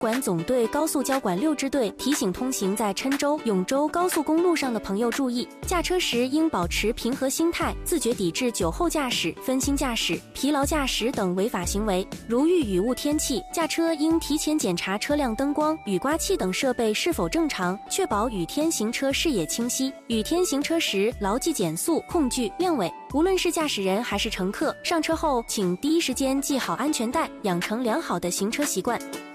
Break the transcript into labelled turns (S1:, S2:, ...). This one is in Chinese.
S1: 管总队高速交管6支队提醒通行在郴州、永州高速公路上的朋友注意，驾车时应保持平和心态，自觉抵制酒后驾驶、分心驾驶、疲劳驾驶等违法行为。如遇雨雾天气，驾车应提前检查车辆灯光、雨刮器等设备是否正常，确保雨天行车视野清晰。雨天行车时牢记减速、控距、亮尾。无论是驾驶人还是乘客，上车后请第一时间系好安全带，养成良好的行车习惯。